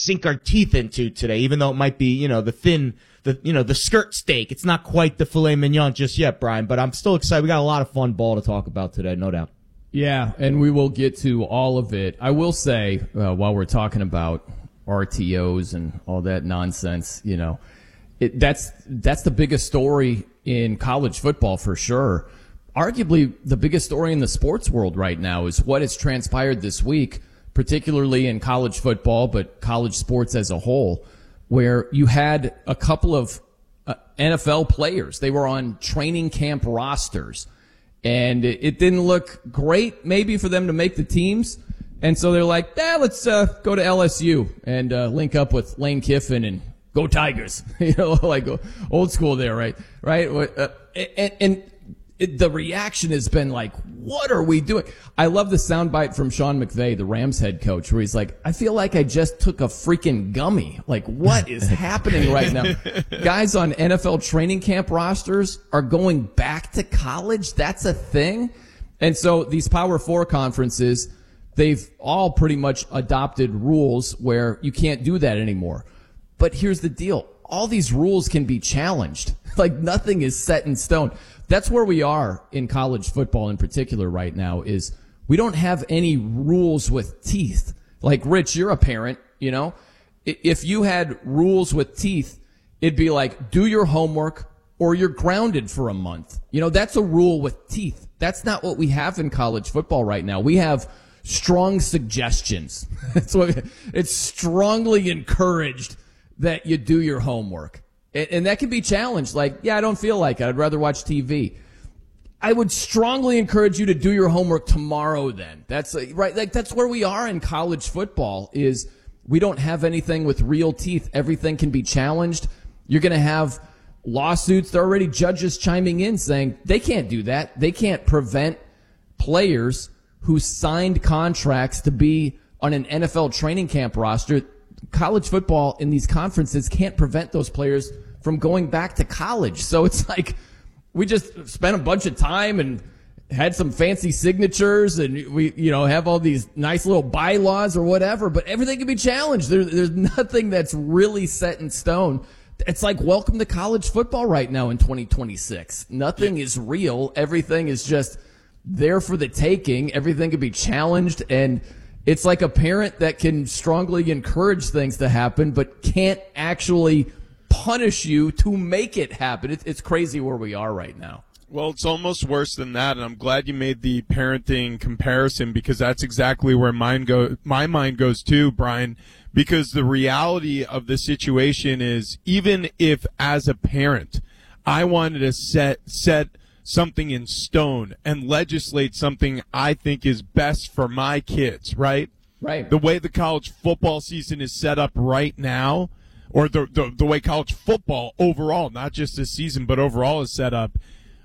sink our teeth into today, even though it might be, the skirt steak. It's not quite the filet mignon just yet, Brian, but I'm still excited. We got a lot of fun ball to talk about today, no doubt. Yeah, and we will get to all of it. I will say, while we're talking about RTOs and all that nonsense, that's the biggest story in college football for sure. Arguably, the biggest story in the sports world right now is what has transpired this week, particularly in college football, but college sports as a whole, where you had a couple of NFL players. They were on training camp rosters, and it didn't look great maybe for them to make the teams. And so they're like, let's go to LSU and link up with Lane Kiffin and go Tigers. Like old school there, right? The reaction has been like, what are we doing? I love the soundbite from Sean McVay, the Rams head coach, where he's like, I feel like I just took a freaking gummy. Like, what is happening right now? Guys on NFL training camp rosters are going back to college. That's a thing. And so these Power 4 conferences, they've all pretty much adopted rules where you can't do that anymore. But here's the deal. All these rules can be challenged. Like, nothing is set in stone. That's where we are in college football in particular right now, is we don't have any rules with teeth. Like, Rich, you're a parent, If you had rules with teeth, it'd be like, do your homework or you're grounded for a month. That's a rule with teeth. That's not what we have in college football right now. We have strong suggestions. It's strongly encouraged that you do your homework. And that can be challenged. Like, I don't feel like it. I'd rather watch TV. I would strongly encourage you to do your homework tomorrow then. That's right. Like, that's where we are in college football, is we don't have anything with real teeth. Everything can be challenged. You're going to have lawsuits. There are already judges chiming in saying they can't do that. They can't prevent players who signed contracts to be on an NFL training camp roster. College football in these conferences can't prevent those players from going back to college. So it's like we just spent a bunch of time and had some fancy signatures, and we, have all these nice little bylaws or whatever, but everything can be challenged. There's nothing that's really set in stone. It's like, welcome to college football right now in 2026. Nothing is real. Everything is just there for the taking. Everything can be challenged, and it's like a parent that can strongly encourage things to happen but can't actually punish you to make it happen. It's crazy where we are right now. Well, it's almost worse than that, and I'm glad you made the parenting comparison, because that's exactly where my mind goes too, Brian, because the reality of the situation is, even if as a parent I wanted to set something in stone and legislate something I think is best for my kids, right? Right. The way the college football season is set up right now, or the way college football overall, not just this season, but overall is set up,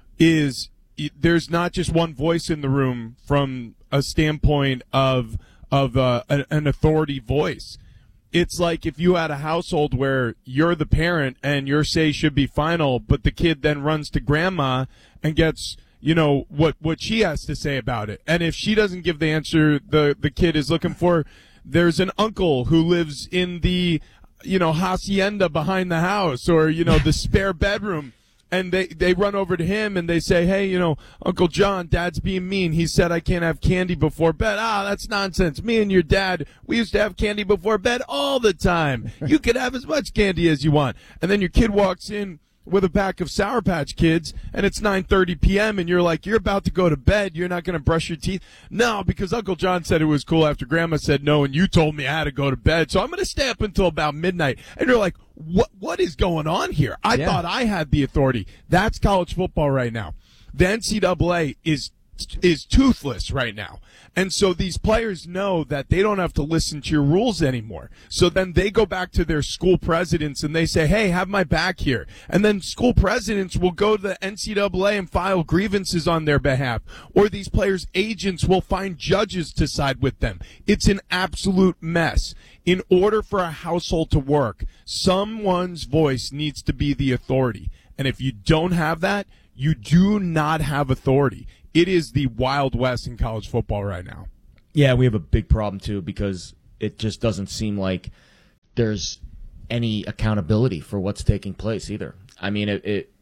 is there's not just one voice in the room from a standpoint of an authority voice. It's like if you had a household where you're the parent and your say should be final, but the kid then runs to grandma and gets, what she has to say about it. And if she doesn't give the answer the kid is looking for, there's an uncle who lives in the, hacienda behind the house, or, the spare bedroom. And they run over to him and they say, hey, Uncle John, Dad's being mean. He said I can't have candy before bed. That's nonsense. Me and your dad, we used to have candy before bed all the time. You could have as much candy as you want. And then your kid walks in with a pack of Sour Patch Kids, and it's 9:30 p.m., and you're like, you're about to go to bed. You're not going to brush your teeth? No, because Uncle John said it was cool after Grandma said no, and you told me I had to go to bed, so I'm going to stay up until about midnight. And you're like, what is going on here? I thought I had the authority. That's college football right now. The NCAA is toothless right now. And so these players know that they don't have to listen to your rules anymore. So then they go back to their school presidents and they say, hey, have my back here. And then school presidents will go to the NCAA and file grievances on their behalf. Or these players' agents will find judges to side with them. It's an absolute mess. In order for a household to work, someone's voice needs to be the authority. And if you don't have that, you do not have authority. It is the Wild West in college football right now. Yeah, we have a big problem, too, because it just doesn't seem like there's any accountability for what's taking place either. I mean,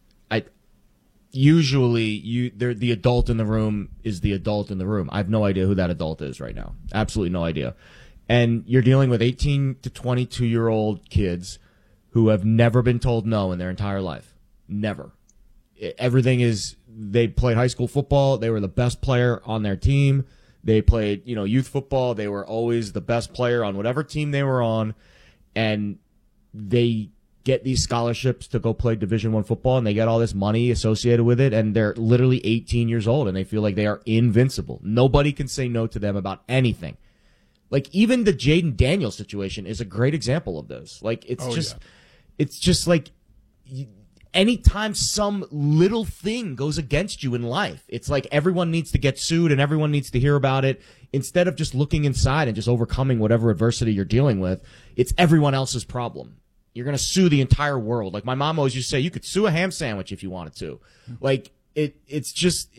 usually the adult in the room is the adult in the room. I have no idea who that adult is right now. Absolutely no idea. And you're dealing with 18 to 22-year-old kids who have never been told no in their entire life. Never. Everything is, they played high school football. They were the best player on their team. They played, youth football. They were always the best player on whatever team they were on. And they get these scholarships to go play Division I football, and they get all this money associated with it, and they're literally 18 years old, and they feel like they are invincible. Nobody can say no to them about anything. Like, even the Jaden Daniels situation is a great example of this. Like, it's just like, anytime some little thing goes against you in life, it's like everyone needs to get sued and everyone needs to hear about it. Instead of just looking inside and just overcoming whatever adversity you're dealing with, it's everyone else's problem. You're going to sue the entire world. Like my mom always used to say, you could sue a ham sandwich if you wanted to. Like, it's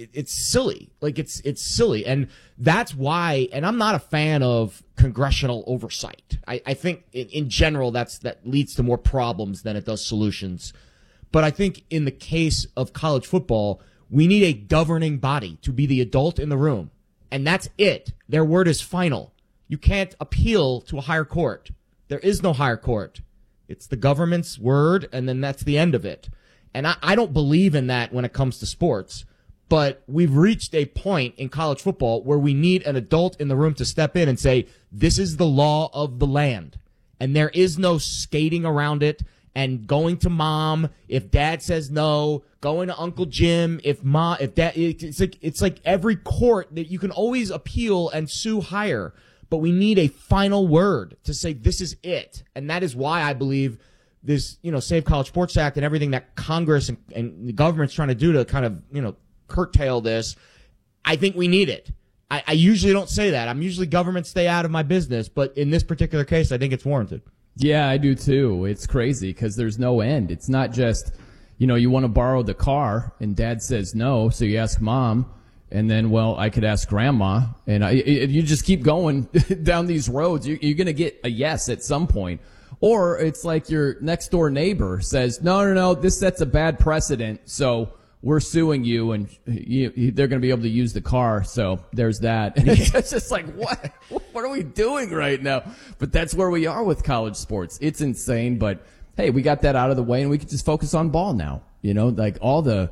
silly. Like, it's silly. And that's why, and I'm not a fan of congressional oversight. I think in general, that leads to more problems than it does solutions. But I think in the case of college football, we need a governing body to be the adult in the room. And that's it. Their word is final. You can't appeal to a higher court. There is no higher court. It's the government's word, and then that's the end of it. And I don't believe in that when it comes to sports. But we've reached a point in college football where we need an adult in the room to step in and say, this is the law of the land. And there is no skating around it and going to mom if dad says no, going to Uncle Jim if dad. It's like every court that you can always appeal and sue higher. But we need a final word to say this is it. And that is why I believe this, Save College Sports Act and everything that Congress and the government's trying to do to kind of, curtail this. I think we need it. I usually don't say that. I'm usually government stay out of my business. But in this particular case, I think it's warranted. Yeah, I do too. It's crazy because there's no end. It's not just, you want to borrow the car and dad says no. So you ask mom. And then, I could ask grandma, and you just keep going down these roads. You're going to get a yes at some point. Or it's like your next door neighbor says, no, this sets a bad precedent, so we're suing you, and they're going to be able to use the car. So there's that. And it's just like, what? What are we doing right now? But that's where we are with college sports. It's insane, but hey, we got that out of the way, and we can just focus on ball now. Like all the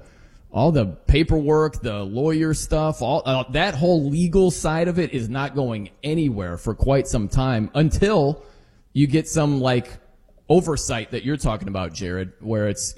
paperwork, the lawyer stuff, that whole legal side of it is not going anywhere for quite some time until you get some oversight that you're talking about, Jared, where it's,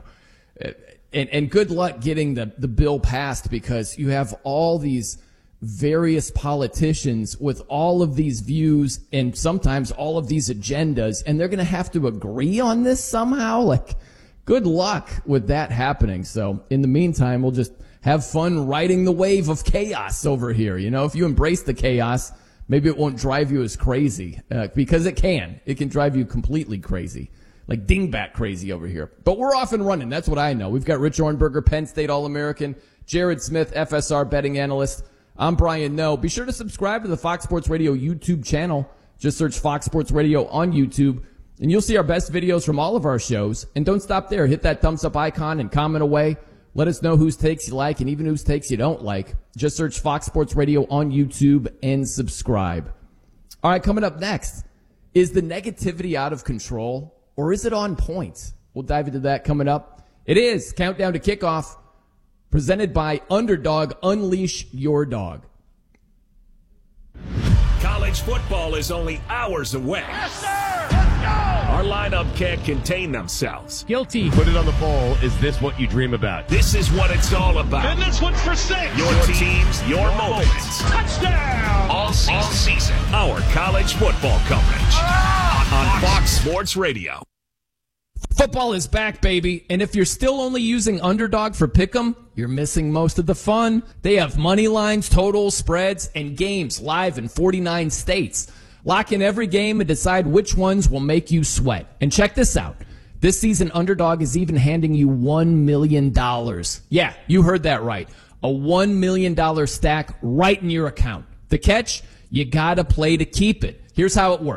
and good luck getting the bill passed because you have all these various politicians with all of these views and sometimes all of these agendas, and they're going to have to agree on this somehow. Good luck with that happening. So in the meantime, we'll just have fun riding the wave of chaos over here. If you embrace the chaos, maybe it won't drive you as crazy because it can. It can drive you completely crazy, like dingbat crazy over here. But we're off and running. That's what I know. We've got Rich Ohrnberger, Penn State All-American, Jared Smith, FSR betting analyst. I'm Brian Noe. Be sure to subscribe to the Fox Sports Radio YouTube channel. Just search Fox Sports Radio on YouTube. And you'll see our best videos from all of our shows. And don't stop there. Hit that thumbs up icon and comment away. Let us know whose takes you like and even whose takes you don't like. Just search Fox Sports Radio on YouTube and subscribe. All right, coming up next. Is the negativity out of control or is it on point? We'll dive into that coming up. It is Countdown to Kickoff, presented by Underdog. Unleash your dog. College football is only hours away. Yes, sir! Let's go! Our lineup can't contain themselves. Guilty. Put it on the poll. Is this what you dream about? This is what it's all about. And this one's for 6. Your teams, your moments. Touchdown! All season. Our college football coverage on Fox Sports Radio. Football is back, baby. And if you're still only using Underdog for Pick'em, you're missing most of the fun. They have money lines, totals, spreads, and games live in 49 states. Lock in every game and decide which ones will make you sweat. And check this out. This season, Underdog is even handing you $1 million. Yeah, you heard that right. A $1 million stack right in your account. The catch? You gotta play to keep it. Here's how it works.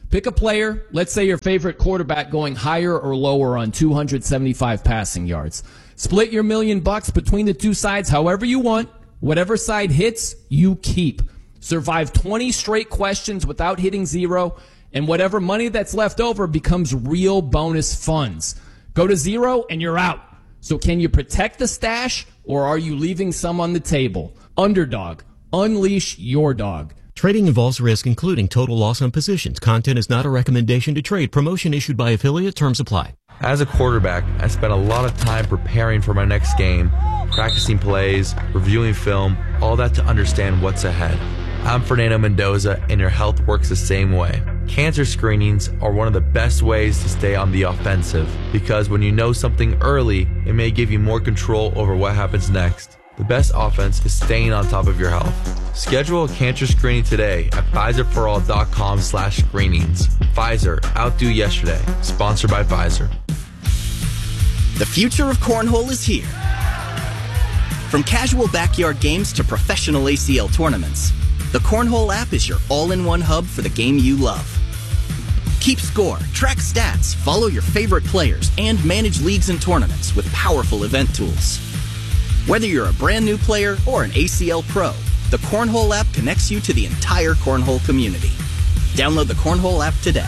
Pick a player, let's say your favorite quarterback going higher or lower on 275 passing yards. Split your $1 million between the two sides however you want. Whatever side hits, you keep. Survive 20 straight questions without hitting zero, and whatever money that's left over becomes real bonus funds. Go to zero and you're out. So can you protect the stash, or are you leaving some on the table? Underdog. Unleash your dog. Trading involves risk, including total loss on positions. Content is not a recommendation to trade. Promotion issued by affiliate. Terms apply. As a quarterback, I spent a lot of time preparing for my next game, practicing plays, reviewing film, all that to understand what's ahead. I'm Fernando Mendoza, and your health works the same way. Cancer screenings are one of the best ways to stay on the offensive, because when you know something early, it may give you more control over what happens next. The best offense is staying on top of your health. Schedule a cancer screening today at PfizerForAll.com/screenings. Pfizer, outdo yesterday. Sponsored by Pfizer. The future of cornhole is here. From casual backyard games to professional ACL tournaments, the Cornhole app is your all-in-one hub for the game you love. Keep score, track stats, follow your favorite players, and manage leagues and tournaments with powerful event tools. Whether you're a brand new player or an ACL pro, the Cornhole app connects you to the entire cornhole community. Download the Cornhole app today.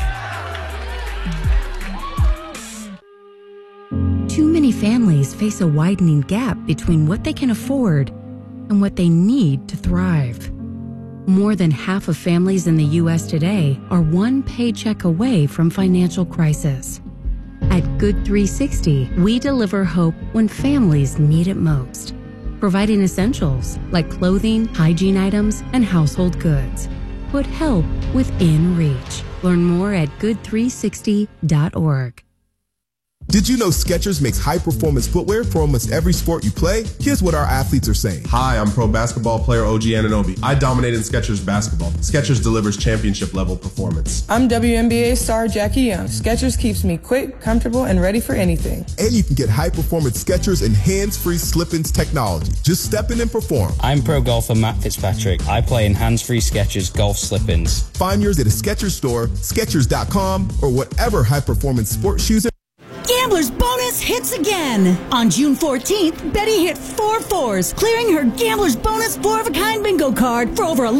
Too many families face a widening gap between what they can afford and what they need to thrive. More than half of families in the U.S. today are one paycheck away from financial crisis. At Good 360, we deliver hope when families need it most, providing essentials like clothing, hygiene items, and household goods. Put help within reach. Learn more at good360.org. Did you know Skechers makes high-performance footwear for almost every sport you play? Here's what our athletes are saying. Hi, I'm pro basketball player OG Anunoby. I dominate in Skechers basketball. Skechers delivers championship-level performance. I'm WNBA star Jackie Young. Skechers keeps me quick, comfortable, and ready for anything. And you can get high-performance Skechers and hands-free slip-ins technology. Just step in and perform. I'm pro golfer Matt Fitzpatrick. I play in hands-free Skechers golf slip-ins. Find yours at a Skechers store, Skechers.com, or whatever high-performance sports shoes. Gambler's bonus hits again. On June 14th, Betty hit 4 4s, clearing her Gambler's bonus 4-of-a-kind bingo card for over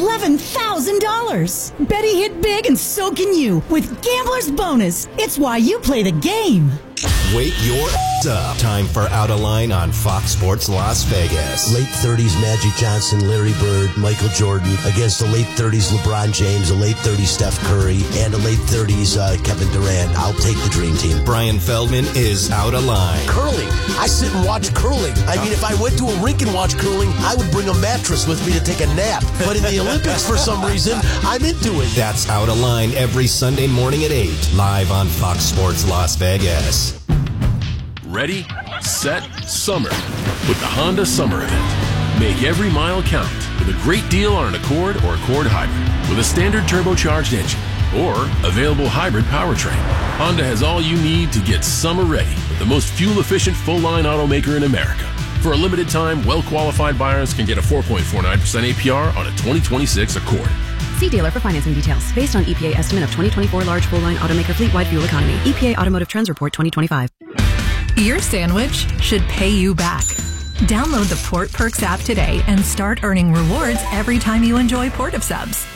$11,000. Betty hit big, and so can you with Gambler's bonus. It's why you play the game. Wake your up. Time for Out of Line on Fox Sports Las Vegas. Late 30s Magic Johnson, Larry Bird, Michael Jordan against the late 30s LeBron James, a late 30s Steph Curry, and a late 30s Kevin Durant. I'll take the dream team. Brian Feldman is Out of Line. Curling. I sit and watch curling. I mean, if I went to a rink and watched curling, I would bring a mattress with me to take a nap. But in the Olympics, for some reason, I'm into it. That's Out of Line every Sunday morning at 8, live on Fox Sports Las Vegas. Ready, set, summer with the Honda Summer Event. Make every mile count with a great deal on an Accord or Accord Hybrid with a standard turbocharged engine or available hybrid powertrain. Honda has all you need to get summer ready with the most fuel-efficient full-line automaker in America. For a limited time, well-qualified buyers can get a 4.49% APR on a 2026 Accord. See dealer for financing details. Based on EPA estimate of 2024 large full-line automaker fleet-wide fuel economy. EPA Automotive Trends Report 2025. Your sandwich should pay you back. Download the Port Perks app today and start earning rewards every time you enjoy Port of Subs.